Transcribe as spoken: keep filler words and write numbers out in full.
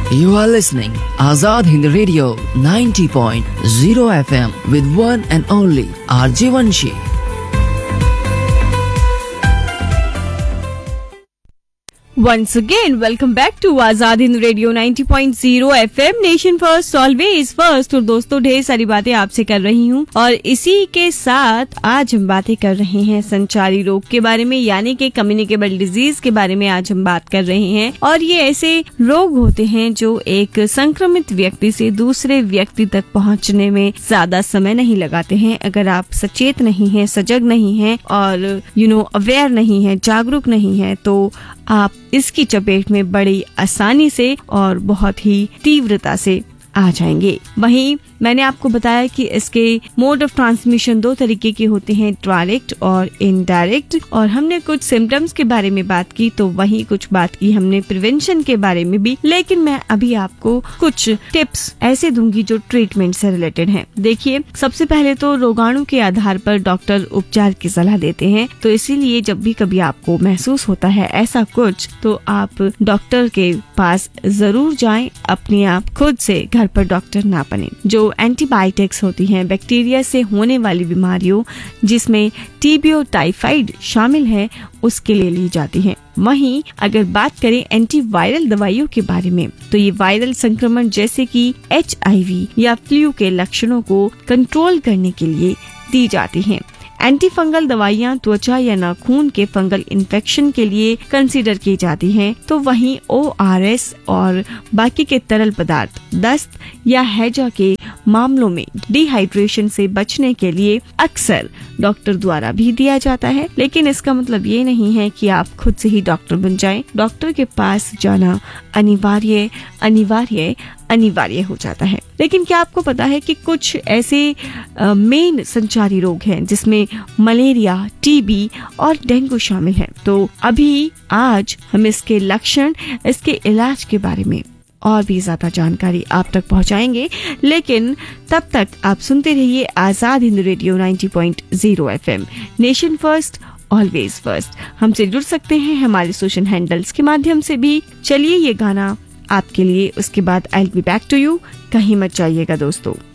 You are listening Azad Hind Radio ninety point zero F M with one and only R J Vanshi. Once again, welcome back to Azad Hind Radio ninety point zero F M, Nation First, Always First। और दोस्तों, ढेर सारी बातें आपसे कर रही हूँ और इसी के साथ आज हम बातें कर रहे हैं संचारी रोग के बारे में, यानी कि कम्युनिकेबल डिजीज के बारे में आज हम बात कर रहे हैं। और ये ऐसे रोग होते हैं जो एक संक्रमित व्यक्ति से दूसरे व्यक्ति तक पहुँचने में ज्यादा समय नहीं लगाते हैं। अगर आप सचेत नहीं हैं, सजग नहीं हैं और यू नो अवेयर नहीं है, जागरूक नहीं है, तो आप इसकी चपेट में बड़ी आसानी से और बहुत ही तीव्रता से आ जाएंगे। वहीं मैंने आपको बताया कि इसके मोड ऑफ ट्रांसमिशन दो तरीके के होते हैं, डायरेक्ट और इनडायरेक्ट। और हमने कुछ सिम्टम्स के बारे में बात की, तो वहीं कुछ बात की हमने प्रिवेंशन के बारे में भी। लेकिन मैं अभी आपको कुछ टिप्स ऐसे दूंगी जो ट्रीटमेंट से रिलेटेड हैं। देखिए, सबसे पहले तो रोगाणु के आधार पर डॉक्टर उपचार की सलाह देते हैं, तो इसीलिए जब भी कभी आपको महसूस होता है ऐसा कुछ, तो आप डॉक्टर के पास जरूर जाएं। अपने आप खुद से घर पर डॉक्टर ना बने। जो एंटीबायोटिक्स होती हैं बैक्टीरिया से होने वाली बीमारियों, जिसमें टीबी और टाइफाइड शामिल है, उसके लिए ली जाती हैं। वहीं अगर बात करें एंटीवायरल दवाइयों के बारे में, तो ये वायरल संक्रमण जैसे कि एच आई वी या फ्लू के लक्षणों को कंट्रोल करने के लिए दी जाती हैं। एंटी फंगल दवाइयाँ त्वचा या नाखून के फंगल इन्फेक्शन के लिए कंसीडर की जाती हैं। तो वहीं ओ आर एस और बाकी के तरल पदार्थ दस्त या हैजा के मामलों में डिहाइड्रेशन से बचने के लिए अक्सर डॉक्टर द्वारा भी दिया जाता है। लेकिन इसका मतलब ये नहीं है कि आप खुद से ही डॉक्टर बन जाएं। डॉक्टर के पास जाना अनिवार्य अनिवार्य अनिवार्य हो जाता है। लेकिन क्या आपको पता है कि कुछ ऐसे मेन संचारी रोग हैं जिसमें मलेरिया, टीबी और डेंगू शामिल है। तो अभी आज हम इसके लक्षण, इसके इलाज के बारे में और भी ज्यादा जानकारी आप तक पहुंचाएंगे। लेकिन तब तक आप सुनते रहिए Azad Hind radio ninety point zero F M, nation first, always first. हमसे जुड़ सकते हैं हमारे सोशल हैंडल्स के माध्यम से भी। चलिए, ये गाना आपके लिए, उसके बाद I will be back to you. कहीं मत जाइएगा दोस्तों।